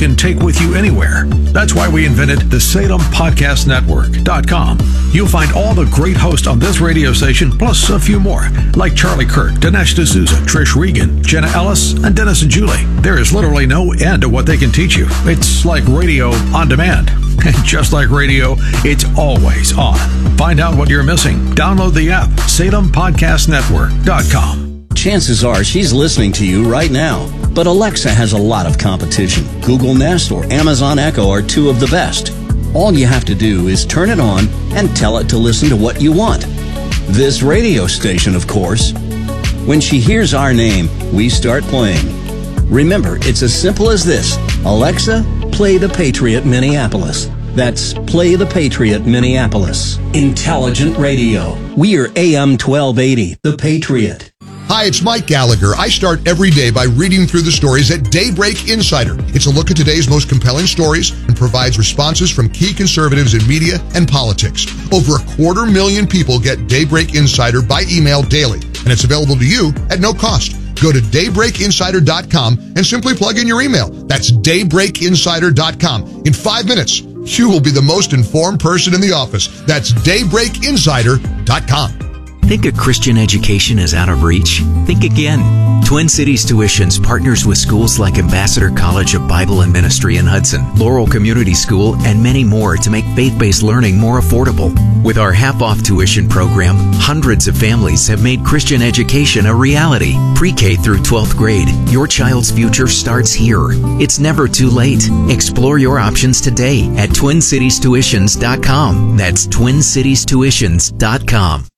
can take with you anywhere. That's why we invented the SalemPodcastNetwork.com. You'll find all the great hosts on this radio station, plus a few more, like Charlie Kirk, Dinesh D'Souza, Trish Regan, Jenna Ellis, and Dennis and Julie. There is literally no end to what they can teach you. It's like radio on demand. And just like radio, it's always on. Find out what you're missing. Download the app, SalemPodcastNetwork.com. Chances are she's listening to you right now. But Alexa has a lot of competition. Google Nest or Amazon Echo are two of the best. All you have to do is turn it on and tell it to listen to what you want. This radio station, of course. When she hears our name, we start playing. Remember, it's as simple as this. Alexa, play The Patriot Minneapolis. That's Play The Patriot Minneapolis. Intelligent radio. We are AM 1280, The Patriot. Hi, it's Mike Gallagher. I start every day by reading through the stories at Daybreak Insider. It's a look at today's most compelling stories and provides responses from key conservatives in media and politics. Over 250,000 people get Daybreak Insider by email daily, and it's available to you at no cost. Go to daybreakinsider.com and simply plug in your email. That's daybreakinsider.com. In 5 minutes, you will be the most informed person in the office. That's daybreakinsider.com. Think a Christian education is out of reach? Think again. Twin Cities Tuitions partners with schools like Ambassador College of Bible and Ministry in Hudson, Laurel Community School, and many more to make faith-based learning more affordable. With our half-off tuition program, hundreds of families have made Christian education a reality. Pre-K through 12th grade, your child's future starts here. It's never too late. Explore your options today at TwinCitiesTuitions.com. That's TwinCitiesTuitions.com.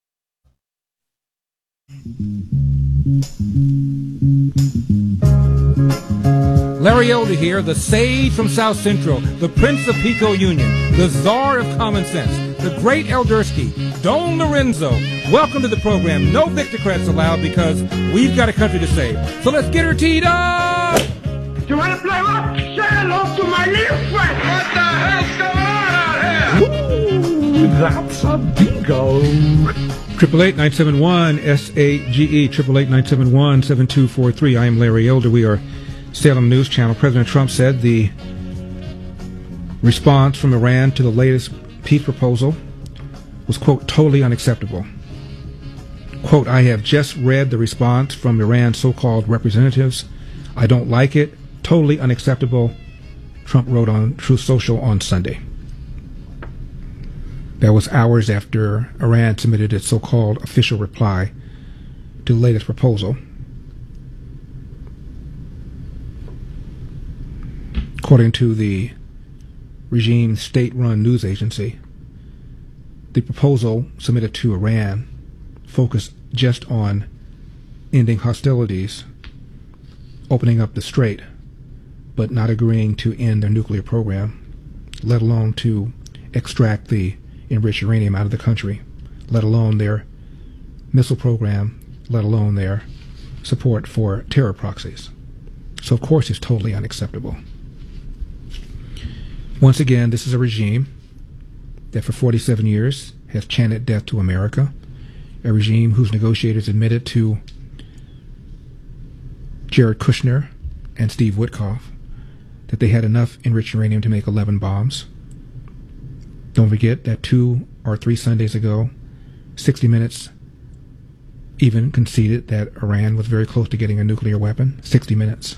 Larry Elder here, the sage from South Central, the Prince of Pico Union, the Czar of Common Sense, the great Eldersky, Don Lorenzo. Welcome to the program. No Victocrats allowed because we've got a country to save. So let's get her teed up! You want to play rock? Say hello to my little friend! What the hell's going on out here? Ooh, that's a bingo! 888-971-SAGE, 888-971-7243. I am Larry Elder. We are Salem News Channel. President Trump said the response from Iran to the latest peace proposal was, quote, totally unacceptable. Quote, I have just read the response from Iran's so-called representatives. I don't like it. Totally unacceptable, Trump wrote on Truth Social on Sunday. That was hours after Iran submitted its so-called official reply to the latest proposal. According to the regime's state-run news agency, the proposal submitted to Iran focused just on ending hostilities, opening up the strait, but not agreeing to end their nuclear program, let alone to extract the enriched uranium out of the country, let alone their missile program, let alone their support for terror proxies. So, of course, it's totally unacceptable. Once again, this is a regime that for 47 years has chanted death to America, a regime whose negotiators admitted to Jared Kushner and Steve Witkoff that they had enough enriched uranium to make 11 bombs. Don't forget that 2 or 3 Sundays ago, 60 Minutes even conceded that Iran was very close to getting a nuclear weapon. 60 Minutes.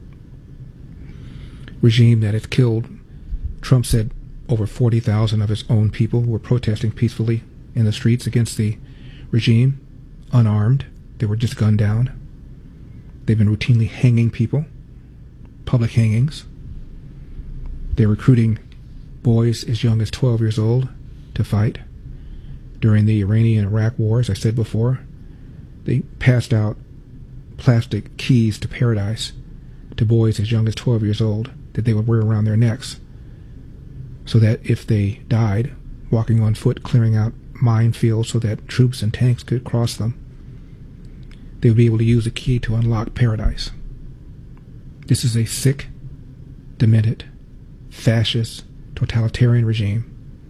Regime that has killed, Trump said, over 40,000 of his own people who were protesting peacefully in the streets against the regime, unarmed. They were just gunned down. They've been routinely hanging people, public hangings. They're recruiting boys as young as 12 years old to fight. During the Iranian-Iraq war, as I said before, they passed out plastic keys to paradise to boys as young as 12 years old that they would wear around their necks so that if they died walking on foot, clearing out minefields so that troops and tanks could cross them, they would be able to use the key to unlock paradise. This is a sick, demented, fascist, totalitarian regime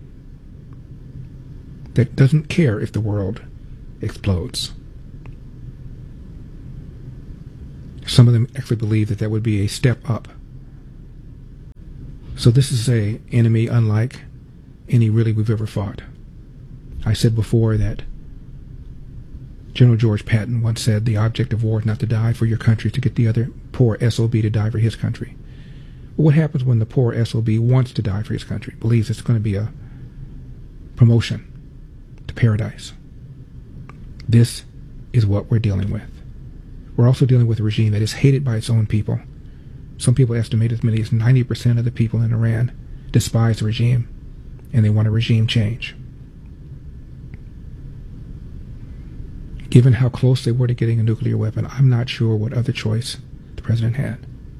that doesn't care if the world explodes. Some of them actually believe that that would be a step up So this is a enemy unlike any really we've ever fought. I said before that General George Patton once said the object of war is not to die for your country, to get the other poor SOB to die for his country. But what happens when the poor SOB wants to die for his country, believes it's going to be a promotion to paradise? This is what we're dealing with. We're also dealing with a regime that is hated by its own people. Some people estimate as many as 90% of the people in Iran despise the regime, and they want a regime change. Given how close they were to getting a nuclear weapon, I'm not sure what other choice the president had.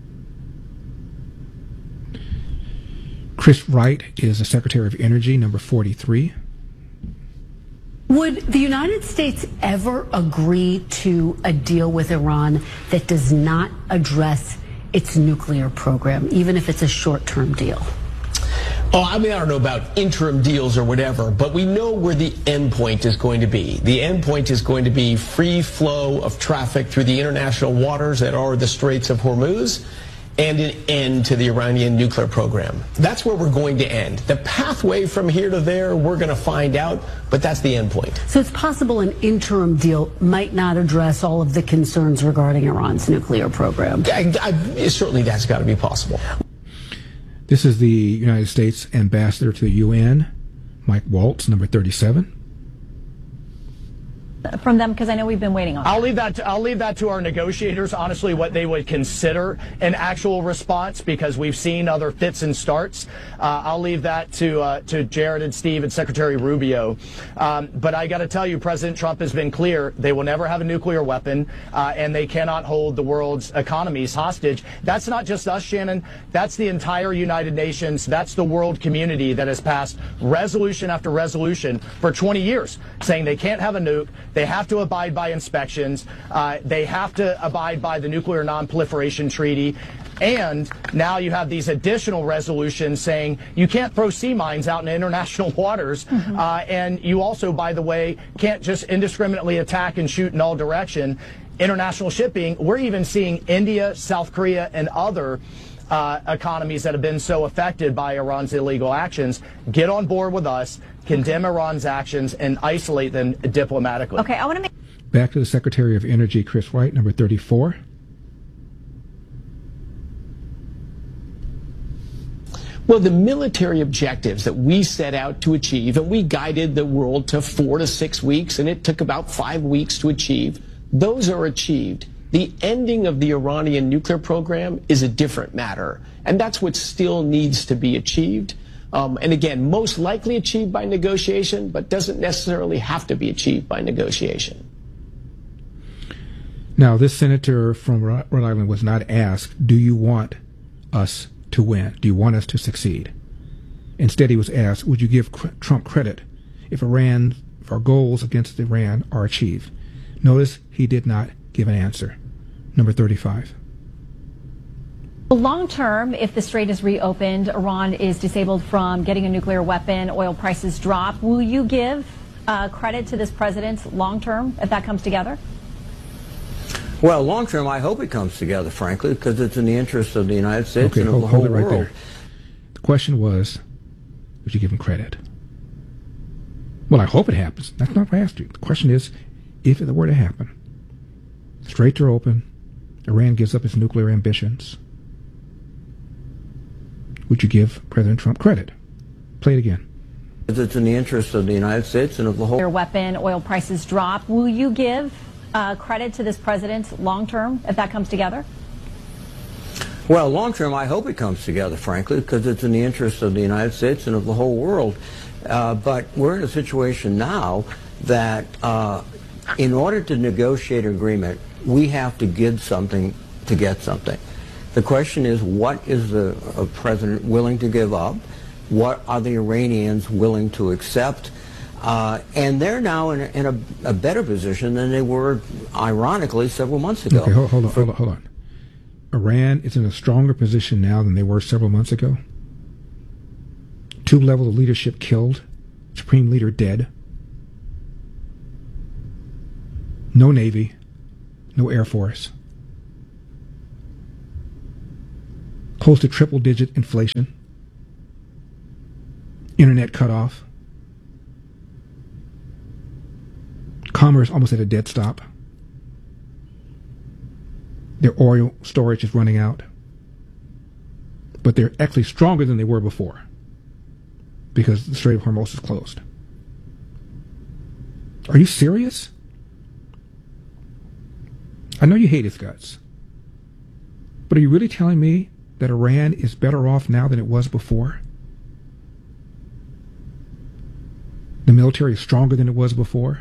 Chris Wright is the Secretary of Energy, number 43. Would the United States ever agree to a deal with Iran that does not address its nuclear program, even if it's a short-term deal? Oh, I mean, I don't know about interim deals or whatever, but we know where the end point is going to be. The end point is going to be free flow of traffic through the international waters that are the Straits of Hormuz, and an end to the Iranian nuclear program. That's where we're going to end. The pathway from here to there, we're going to find out, but that's the end point. So it's possible an interim deal might not address all of the concerns regarding Iran's nuclear program. Certainly that's got to be possible. This is the United States Ambassador to the UN, Mike Waltz, number 37. From them, because I know we've been waiting on. I'll leave that to our negotiators. Honestly, what they would consider an actual response, because we've seen other fits and starts. I'll leave that to Jared and Steve and Secretary Rubio. But I got to tell you, President Trump has been clear: they will never have a nuclear weapon, and they cannot hold the world's economies hostage. That's not just us, Shannon. That's the entire United Nations. That's the world community that has passed resolution after resolution for 20 years, saying they can't have a nuke. They have to abide by inspections. They have to abide by the Nuclear Non-Proliferation Treaty. And now you have these additional resolutions saying you can't throw sea mines out in international waters. And you also, by the way, can't just indiscriminately attack and shoot in all direction. International shipping, we're even seeing India, South Korea, and other economies that have been so affected by Iran's illegal actions get on board with us, condemn Iran's actions, and isolate them diplomatically. Okay, I want to make... Back to the Secretary of Energy, Chris Wright, number 34. Well, the military objectives that we set out to achieve, and we guided the world to 4 to 6 weeks, and it took about 5 weeks to achieve, those are achieved. The ending of the Iranian nuclear program is a different matter, and that's what still needs to be achieved. And again, most likely achieved by negotiation, but doesn't necessarily have to be achieved by negotiation. Now, this senator from Rhode Island was not asked, do you want us to win? Do you want us to succeed? Instead, he was asked, would you give Trump credit if our goals against Iran are achieved? Notice he did not give an answer. Number 35. Long term, if the strait is reopened, Iran is disabled from getting a nuclear weapon, oil prices drop, will you give credit to this president long term if that comes together? Well, long term, I hope it comes together, frankly, because it's in the interest of the United States and of the whole hold it right world. There. The question was, would you give him credit? Well, I hope it happens. That's not what I asked you. The question is, if it were to happen, straits are open, Iran gives up its nuclear ambitions, would you give President Trump credit? Play it again. It's in the interest of the United States and of the whole Your weapon, oil prices drop. Will you give credit to this president long term if that comes together? Well, long term, I hope it comes together, frankly, because it's in the interest of the United States and of the whole world. But we're in a situation now that in order to negotiate an agreement, we have to give something to get something. The question is, what is the president willing to give up? What are the Iranians willing to accept? And they're now in a better position than they were, ironically, several months ago. Okay, hold on. Iran is in a stronger position now than they were several months ago. 2 levels of leadership killed, Supreme Leader dead. No Navy, no Air Force. Close to triple-digit inflation, internet cut off, commerce almost at a dead stop, their oil storage is running out, but they're actually stronger than they were before because the Strait of Hormuz is closed. Are you serious? I know you hate his guts, but are you really telling me that Iran is better off now than it was before? The military is stronger than it was before?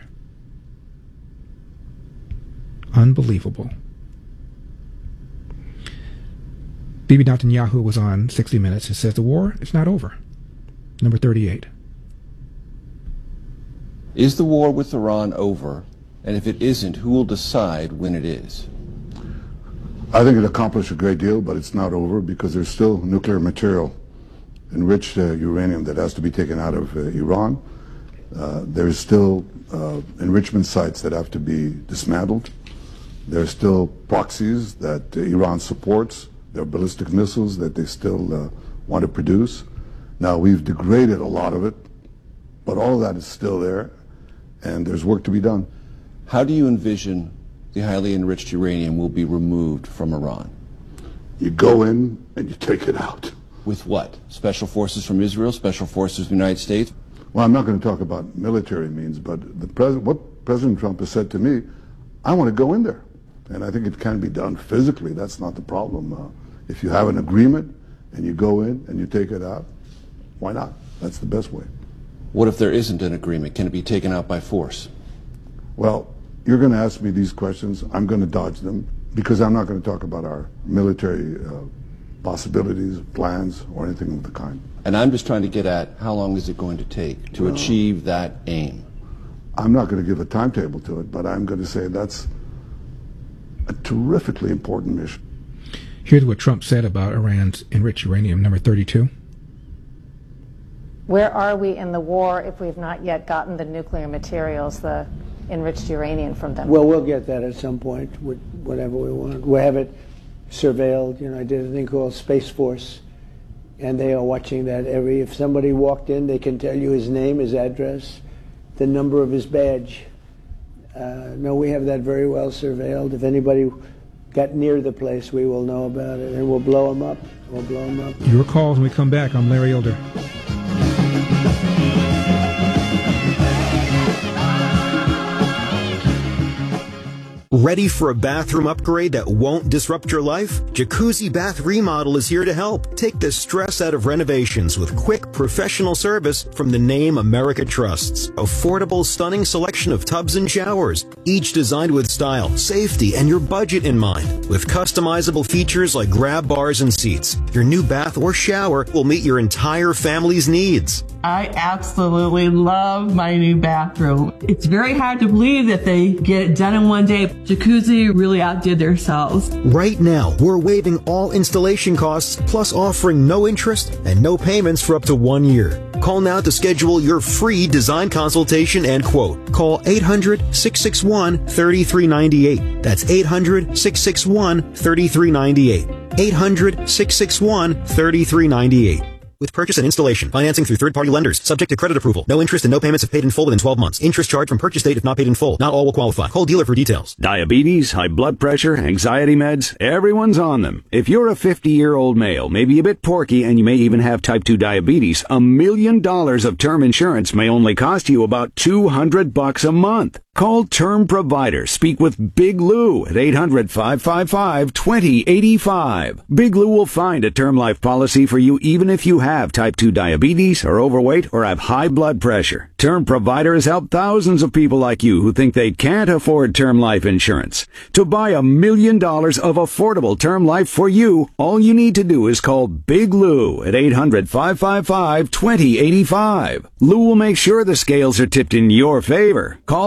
Unbelievable. Bibi Netanyahu was on 60 Minutes and says the war is not over. Number 38. Is the war with Iran over? And if it isn't, who will decide when it is? I think it accomplished a great deal, but it's not over because there's still nuclear material, enriched uranium that has to be taken out of Iran. There's still enrichment sites that have to be dismantled. There's still proxies that Iran supports. There are ballistic missiles that they still want to produce. Now, we've degraded a lot of it, but all of that is still there, and there's work to be done. How do you envision the highly enriched uranium will be removed from Iran? You go in and you take it out. With what? Special forces from Israel? Special forces from the United States? Well, I'm not going to talk about military means, but what President Trump has said to me, I want to go in there. And I think it can be done physically. That's not the problem. If you have an agreement and you go in and you take it out, why not? That's the best way. What if there isn't an agreement? Can it be taken out by force? Well, you're going to ask me these questions. I'm going to dodge them because I'm not going to talk about our military possibilities, plans, or anything of the kind. And I'm just trying to get at how long is it going to take to achieve that aim? I'm not going to give a timetable to it, but I'm going to say that's a terrifically important mission. Here's what Trump said about Iran's enriched uranium, number 32. Where are we in the war if we've not yet gotten the nuclear materials, the enriched uranium from them? Well, we'll get that at some point, whatever we want. We'll have it surveilled. You know, I did a thing called Space Force, and they are watching that if somebody walked in, they can tell you his name, his address, the number of his badge. No, we have that very well surveilled. If anybody got near the place, we will know about it, and we'll blow them up. We'll blow them up. Your calls when we come back. I'm Larry Elder. Ready for a bathroom upgrade that won't disrupt your life? Jacuzzi Bath Remodel is here to help. Take the stress out of renovations with quick, professional service from the name America trusts. Affordable, stunning selection of tubs and showers, each designed with style, safety, and your budget in mind. With customizable features like grab bars and seats, your new bath or shower will meet your entire family's needs. I absolutely love my new bathroom. It's very hard to believe that they get it done in one day. Jacuzzi really outdid themselves. Right now, we're waiving all installation costs, plus offering no interest and no payments for up to 1 year. Call now to schedule your free design consultation and quote. Call 800-661-3398. That's 800-661-3398. 800-661-3398. With purchase and installation, financing through third-party lenders, subject to credit approval. No interest and no payments if paid in full within 12 months. Interest charged from purchase date if not paid in full. Not all will qualify. Call dealer for details. Diabetes, high blood pressure, anxiety meds, everyone's on them. If you're a 50-year-old male, maybe a bit porky, and you may even have type 2 diabetes, $1 million of term insurance may only cost you about $200 a month. Call Term Provider. Speak with Big Lou at 800-555-2085. Big Lou will find a term life policy for you even if you have type 2 diabetes, are overweight, or have high blood pressure. Term Provider has helped thousands of people like you who think they can't afford term life insurance. To buy $1 million of affordable term life for you, all you need to do is call Big Lou at 800-555-2085. Lou will make sure the scales are tipped in your favor. Call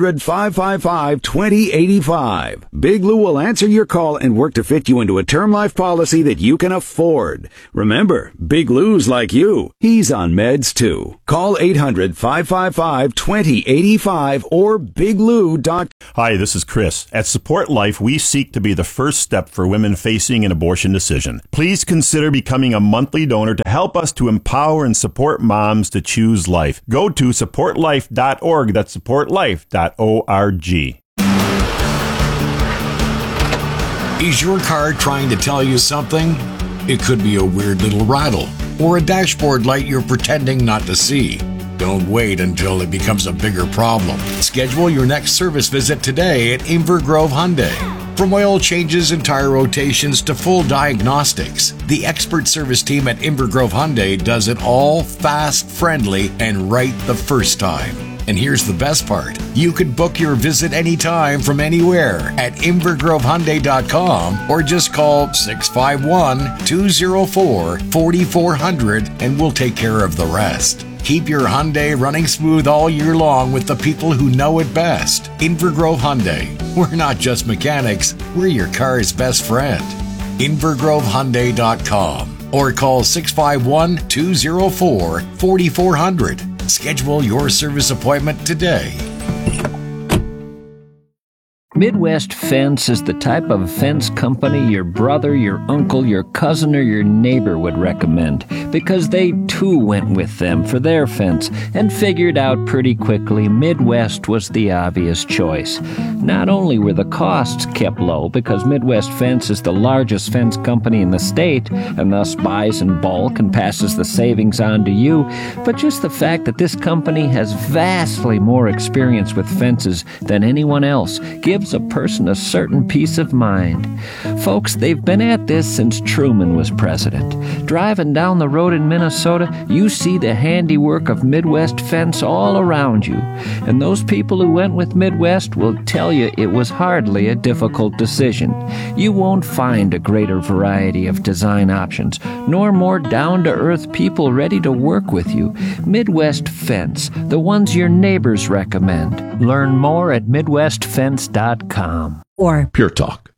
800-555-2085. Big Lou will answer your call and work to fit you into a term life policy that you can afford. Remember, Big Lou's like you. He's on meds too. Call 800-555-2085. 555-2085 or biglou.com. Hi, this is Chris. At Support Life, we seek to be the first step for women facing an abortion decision. Please consider becoming a monthly donor to help us to empower and support moms to choose life. Go to supportlife.org. That's supportlife.org. Is your car trying to tell you something? It could be a weird little rattle or a dashboard light you're pretending not to see. Don't wait until it becomes a bigger problem. Schedule your next service visit today at Inver Grove Hyundai. From oil changes and tire rotations to full diagnostics, the expert service team at Inver Grove Hyundai does it all fast, friendly, and right the first time. And here's the best part. You can book your visit anytime from anywhere at InvergroveHyundai.com or just call 651-204-4400 and we'll take care of the rest. Keep your Hyundai running smooth all year long with the people who know it best. Inver Grove Hyundai. We're not just mechanics, we're your car's best friend. InvergroveHyundai.com or call 651-204-4400. Schedule your service appointment today. Midwest Fence is the type of fence company your brother, your uncle, your cousin, or your neighbor would recommend because they too went with them for their fence and figured out pretty quickly Midwest was the obvious choice. Not only were the costs kept low because Midwest Fence is the largest fence company in the state and thus buys in bulk and passes the savings on to you, but just the fact that this company has vastly more experience with fences than anyone else gives a person a certain peace of mind. Folks, they've been at this since Truman was president. Driving down the road in Minnesota, you see the handiwork of Midwest Fence all around you. And those people who went with Midwest will tell you it was hardly a difficult decision. You won't find a greater variety of design options, nor more down-to-earth people ready to work with you. Midwest Fence, the ones your neighbors recommend. Learn more at MidwestFence.com. Or Pure Talk.